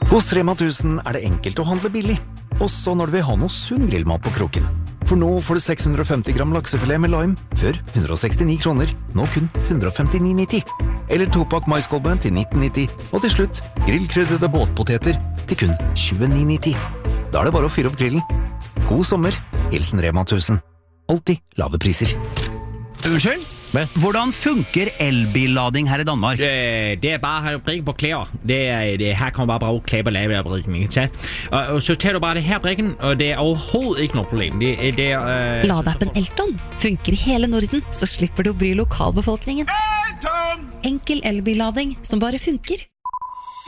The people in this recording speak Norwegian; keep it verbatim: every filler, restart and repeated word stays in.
Hos Rema tusen er det enkelt å handle billig, også når du vil ha noe sunn grillmat på kroken. For nå får du seks hundre og femti gram laksefilet med lime, før hundre og sekstini kroner, nå kun hundre og femtini nitti. Eller topakk maiskolbe til nitten nitti, og til slutt grillkrydrede båtpoteter til kun tjueni nitti. Da er det bare å fyre opp grillen. God sommer, hilsen Rema tusen. Alltid lave priser. Unnskyld? Hvordan funker elbillading her i Danmark? Øh, det er bare at brikke på klæder. Det er, det, her kan man bare bruge klæber lave af brikken. Ikke? Og, og så tager du bare det her brikken, og det er overhovedet ikke noget problem. Det, det er, øh, Ladeappen Elton funker i hele Norden, så slipper du å bry lokalbefolkningen. Elton! Enkel elbillading som bare funker.